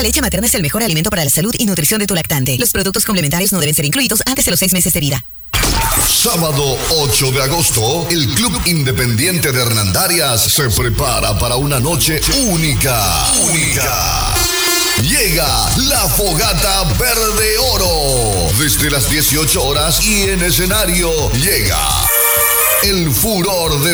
La leche materna es el mejor alimento para la salud y nutrición de tu lactante. Los productos complementarios no deben ser incluidos antes de los 6 meses de vida. Sábado 8 de agosto, el Club Independiente de Hernandarias se prepara para una noche única. Llega la Fogata Verde Oro. Desde las 18 horas y en escenario llega el furor de